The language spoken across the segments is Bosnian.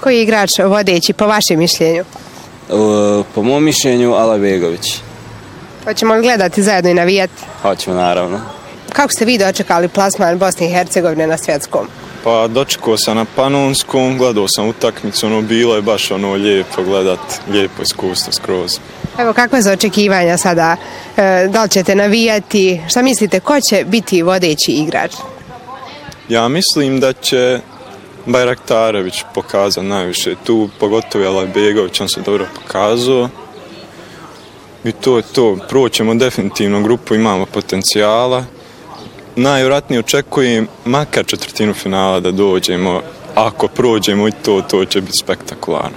Koji je igrač vodeći po vašem mišljenju? Po mom mišljenju Alajbegović. Hoćemo li gledati zajedno i navijati? Hoćemo, naravno. Kako ste vi dočekali plasman Bosne i Hercegovine na svjetskom? Pa dočekao sam na Panonskom, gledao sam utakmicu, bilo je baš lijepo gledat, lijepo iskustvo skroz. Evo, kakve su očekivanja sada? Da li ćete navijati? Šta mislite, ko će biti vodeći igrač? Ja mislim da će Bajraktarević pokazati najviše tu, pogotovo Alajbegović, on se dobro pokazao. I to je to, proćemo definitivno grupu, imamo potencijala. Najvjerojatnije očekujem makar četvrtinu finala da dođemo. Ako prođemo i to će biti spektakularno.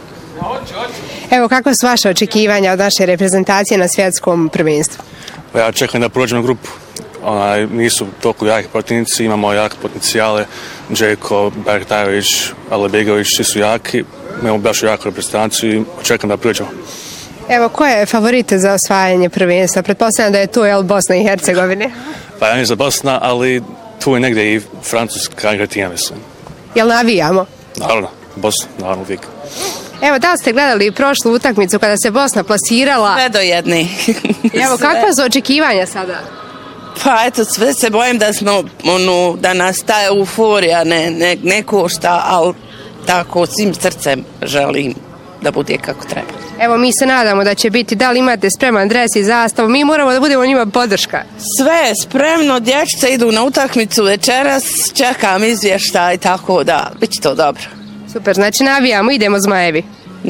Evo, kakva su vaše očekivanja od naše reprezentacije na svjetskom prvenstvu? Ja očekujem da prođemo grupu. Nisu toliko jaki protivnici, imamo jake potencijale. Džeko, Bajraktarević, Alajbegović, svi su jaki. Imamo baš jaku reprezentaciju i očekujem da prođemo. Evo, ko je favorit za osvajanje prvenstva? Pretpostavljam da je tu Bosna i Hercegovina. Pa ja nisam za Bosna, ali tu je negdje i Francuska i Argentina, mislim. Jel navijamo? Naravno, Bosna, naravno uvijek. Evo, da li ste gledali prošlu utakmicu kada se Bosna plasirala? Sve do jedni. Evo, kakva su očekivanja sada? Pa eto, sve se bojim da smo, da nas ta euforija ne košta, ali tako svim srcem želim da bude kako treba. Evo, mi se nadamo da će biti, da li imate spreman dres i zastavu, mi moramo da budemo njima podrška. Sve je spremno, dječice idu na utakmicu večeras, čekam izvještaj, tako da, bit će to dobro. Super, znači navijamo, idemo Zmajevi.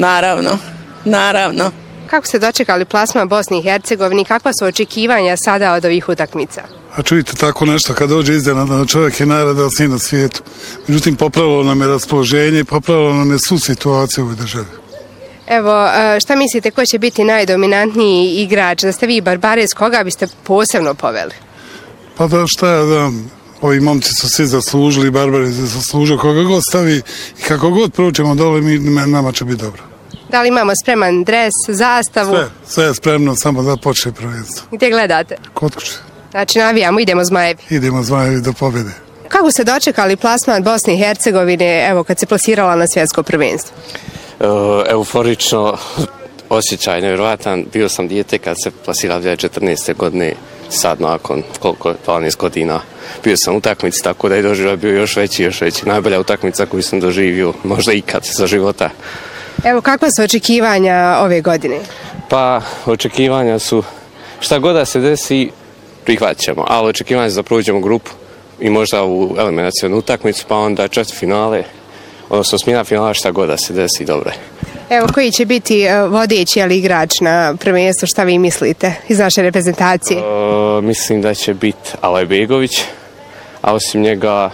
Naravno. Kako ste dočekali plasman Bosni i Hercegovini, kakva su očekivanja sada od ovih utakmica? A čujte, tako nešto kad dođe iznenadno, čovjek je najradosniji na svijetu. Međutim, popravilo nam je raspoloženje, popravilo nam je svu situaciju u ovoj državi. Evo, šta mislite, ko će biti najdominantniji igrač? Da ste vi Barbares, koga biste posebno poveli? Pa da, šta ja znam, ovi momci su svi zaslužili, Barbares je zaslužio, koga god stavi i kako god prođemo dole, nama će biti dobro. Da li imamo spreman dres, zastavu? Sve je spremno, samo da počne prvenstvo. Gdje gledate? Kod kuće. Znači navijamo, idemo Zmajevi. Idemo Zmajevi do pobjede. Kako ste dočekali plasman Bosne i Hercegovine, evo, kad se plasirala na svjetsko prvenstvo? Euforično, osjećaj nevjerojatan. Bio sam dijete kad se plasirala 2014. godine, sad nakon koliko 12 godina. Bio sam u utakmici, tako da je doživljaj bio još veći. Najbolja utakmica koju sam doživio, možda ikad za života. Evo, kakva su očekivanja ove godine? Pa, očekivanja su, šta god da se desi, prihvatit ćemo, ali očekivanja su da prođemo grupu i možda u eliminacijonu utakmicu, pa onda četvrtfinale, odnosno smjena finala, šta god da se desi, dobro je. Evo, koji će biti vodeći igrač na prvenstvu, šta vi mislite iz naše reprezentacije? Mislim da će biti Alajbegović, a osim njega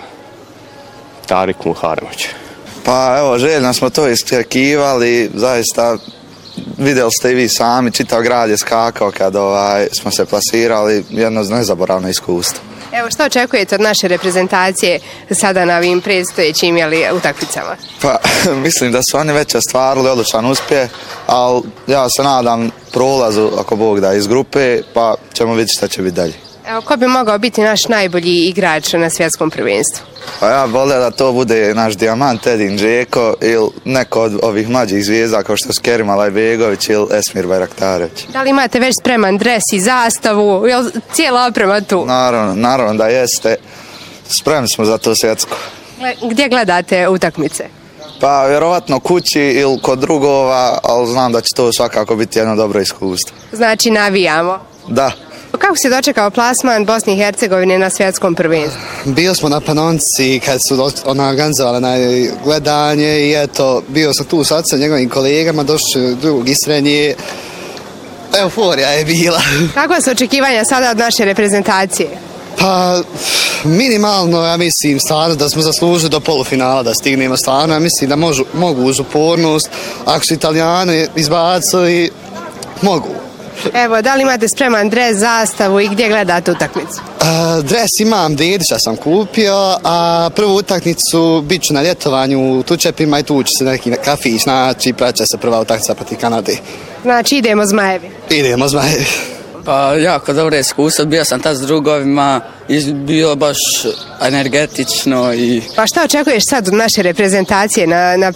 Tarik Muharemović. Pa evo, željno smo to iskakivali, zaista vidjeli ste i vi sami, čitav grad je skakao kad smo se plasirali, jedno nezaboravno iskustvo. Evo, što očekujete od naše reprezentacije sada na ovim predstojećim utakmicama? Pa, mislim da su oni već ostvarili odličan uspjeh, ali ja se nadam prolazu, ako Bog da, iz grupe, pa ćemo vidjeti šta će biti dalje. Evo, ko bi mogao biti naš najbolji igrač na svjetskom prvenstvu? Pa ja volio da to bude naš dijamant Edin Džeko ili neko od ovih mlađih zvijezda kao što su Kerim Alajbegović ili Esmir Bajraktarević. Da li imate već spreman dres i zastavu, je li cijela oprema tu? Naravno da jeste. Spremni smo za to svjetsko. Gdje gledate utakmice? Pa vjerovatno kući ili kod drugova, ali znam da će to svakako biti jedno dobro iskustvo. Znači navijamo? Da. Kako si dočekao plasman Bosne i Hercegovine na svjetskom prvenstvu? Bio smo na Panonci kad su organizovali na gledanje i eto, bio sam tu sad sa njegovim kolegama, došli drugog Isrenje. Euforija je bila. Kakva su očekivanja sada od naše reprezentacije? Pa, minimalno, ja mislim stvarno da smo zaslužili do polufinala da stignemo stvarno. Ja mislim da mogu uz upornost, ako su Italijani izbacili, mogu. Evo, da li imate spreman dres, zastavu i gdje gledate utakmicu? Dres imam, Dedića sam kupio, a prvu utakmicu bit ću na ljetovanju u Tučepima i tu ću se neki kafić naći, praća se prva utakmica protiv Kanade. Znači idemo Zmajevi? Idemo Zmajevi. Pa jako dobro iskustvo, bio sam tad s drugovima i bilo baš energetično. Pa šta očekuješ sad od naše reprezentacije na